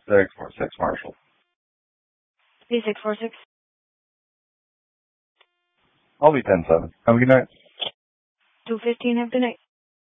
646 Marshall. P646. I'll be 10-7. Have a good night. 2:15 of the night.